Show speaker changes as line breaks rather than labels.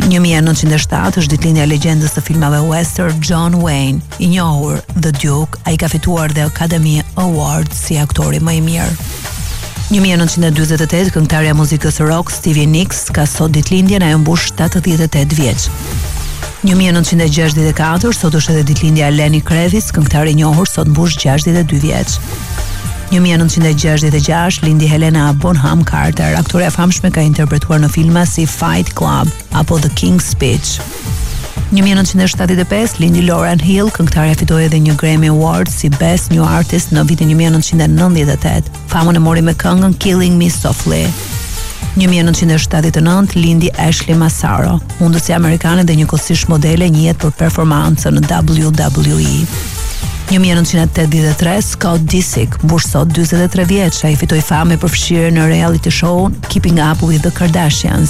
1907 është ditëlindja e legjendës së filmave western John Wayne, i njohur The Duke. Ai ka fituar dhe Academy Award si aktori më i mirë. 1948 këngëtarja e muzikës rock Stevie Nicks ka sot ditëlindjen, ajo mbush 78 vjeç. 1964 sot është edhe ditëlindja e Lenny Kravitz, këngëtar i njohur, sot mbush 62 vjeç. 1966 lindi Helena Bonham Carter, aktoreja e famshme, ka interpretuar në filma si Fight Club apo The King's Speech. 1975 lindi Lauryn Hill, këngëtarja fitoi edhe një Grammy Award si Best New Artist në vitin 1998. Famën e mori me këngën Killing Me Softly. 1979 lindi Ashley Massaro, mundësi amerikane dhe njëkohësisht modele, njihet për performancën në WWE. 1983 Scott Disick mbush sot 43 vjeç, ai fitoi famë për fshirjen në reality show Keeping Up with the Kardashians.